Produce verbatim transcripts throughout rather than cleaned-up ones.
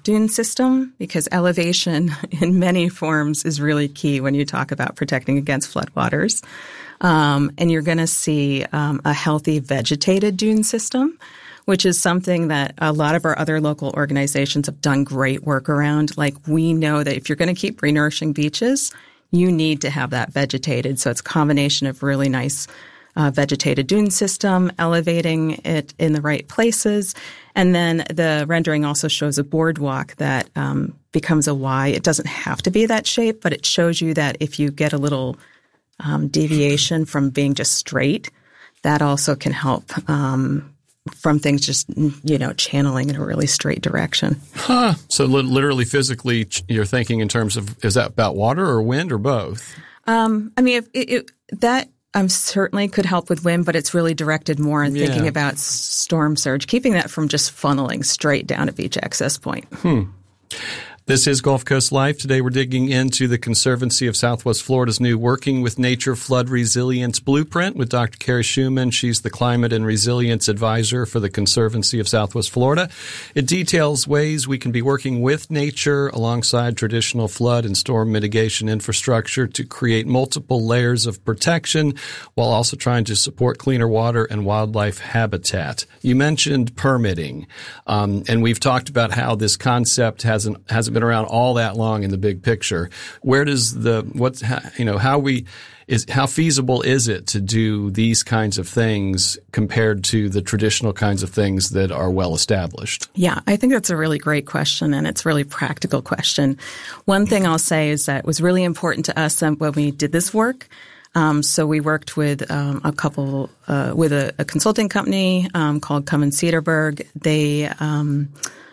dune system, because elevation in many forms is really key when you talk about protecting against floodwaters. Um, and you're going to see um, a healthy vegetated dune system, which is something that a lot of our other local organizations have done great work around. Like, we know that if you're going to keep renourishing beaches, you need to have that vegetated. So it's a combination of really nice uh, vegetated dune system, elevating it in the right places. And then the rendering also shows a boardwalk that um, becomes a Y. It doesn't have to be that shape, but it shows you that if you get a little um, deviation from being just straight, that also can help um from things just, you know, channeling in a really straight direction. Huh. So li- literally, physically, you're thinking in terms of, is that about water or wind or both? Um, I mean, if it, it, that um, certainly could help with wind, but it's really directed more in yeah. thinking about s- storm surge, keeping that from just funneling straight down a beach access point. Hmm. This is Gulf Coast Life. Today we're digging into the Conservancy of Southwest Florida's new Working with Nature Flood Resilience Blueprint with Doctor Carrie Schumann. She's the Climate and Resilience Advisor for the Conservancy of Southwest Florida. It details ways we can be working with nature alongside traditional flood and storm mitigation infrastructure to create multiple layers of protection while also trying to support cleaner water and wildlife habitat. You mentioned permitting, um, and we've talked about how this concept hasn't hasn't been around all that long in the big picture. Where does the what's you know how we is how feasible is it to do these kinds of things compared to the traditional kinds of things that are well established? Yeah, I think that's a really great question, and it's a really practical question. One thing I'll say is that it was really important to us when we did this work. Um, so we worked with um, a couple uh, with a, a consulting company um, called Cummins Cedarburg. They um,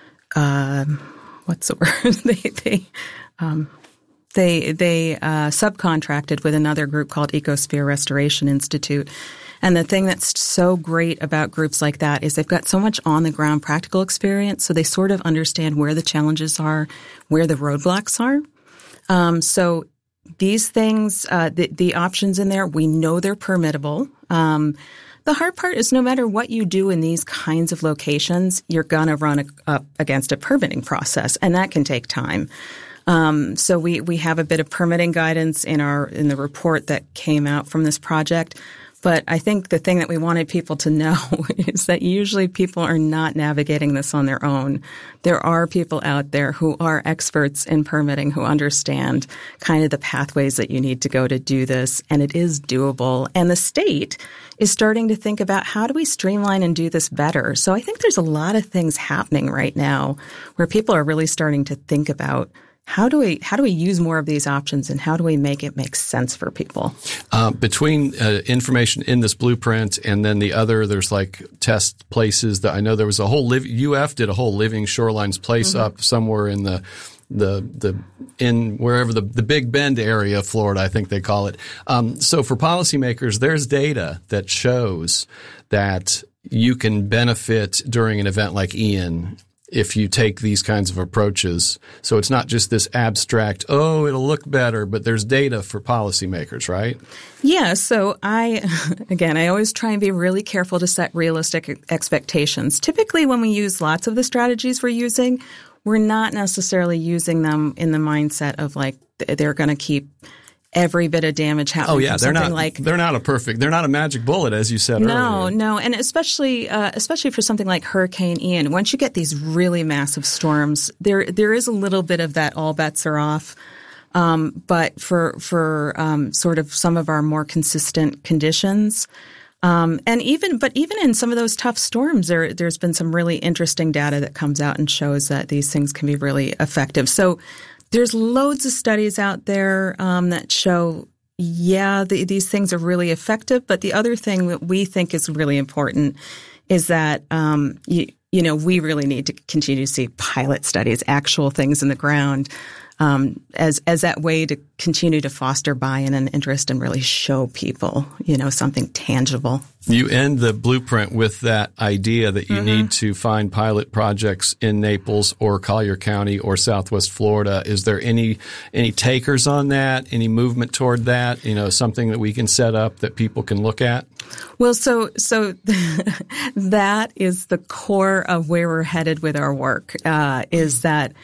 uh, What's the word? they they um, they they uh, subcontracted with another group called Ecosphere Restoration Institute. And the thing that's so great about groups like that is they've got so much on the ground practical experience, so they sort of understand where the challenges are, where the roadblocks are. Um, so these things, uh, the, the options in there, we know they're permittable. Um, The hard part is no matter what you do in these kinds of locations, you're going to run a, up against a permitting process, and that can take time. Um, so we, we have a bit of permitting guidance in our in the report that came out from this project. But I think the thing that we wanted people to know is that usually people are not navigating this on their own. There are people out there who are experts in permitting who understand kind of the pathways that you need to go to do this, and it is doable. And the state is starting to think about how do we streamline and do this better. So I think there's a lot of things happening right now where people are really starting to think about How do we how do we use more of these options, and how do we make it make sense for people? Uh, between uh, information in this blueprint and then the other, there's like test places that I know there was a whole live, U F did a whole living shorelines place mm-hmm. up somewhere in the the the in wherever the the Big Bend area of Florida, I think they call it. Um, so for policymakers, there's data that shows that you can benefit during an event like Ian if you take these kinds of approaches. So it's not just this abstract, oh, it'll look better, but there's data for policymakers, right? Yeah. So I, again, I always try and be really careful to set realistic expectations. Typically, when we use lots of the strategies we're using, we're not necessarily using them in the mindset of like they're going to keep every bit of damage happening. Oh yeah, they're not. Like, they're not a perfect. They're not a magic bullet, as you said no, earlier. No, no, and especially uh, especially for something like Hurricane Ian. Once you get these really massive storms, there there is a little bit of that. All bets are off. Um, but for for um, sort of some of our more consistent conditions, um, and even but even in some of those tough storms, there there's been some really interesting data that comes out and shows that these things can be really effective. So. There's loads of studies out there um, that show, yeah, the, these things are really effective. But the other thing that we think is really important is that, um, you, you know, we really need to continue to see pilot studies, actual things in the ground, um, as as that way to continue to foster buy-in and interest and really show people, you know, something tangible. You end the blueprint with that idea that you mm-hmm. need to find pilot projects in Naples or Collier County or Southwest Florida. Is there any any takers on that? Any movement toward that? You know, something that we can set up that people can look at? Well, so so that is the core of where we're headed with our work. Uh, is that